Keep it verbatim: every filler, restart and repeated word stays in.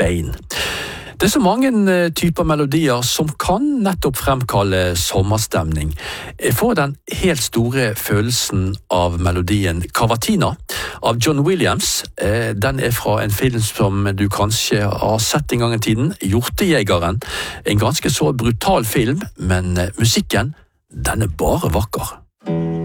Spain. Det er så mange typer melodier som kan nettopp fremkalle sommerstemning. Jeg får den helt store følelsen av melodien Cavatina av John Williams. Den er fra en film som du kanskje har sett en gang i tiden, Hjortejegeren. En ganske så brutal film, men musikken, den er bare vakker.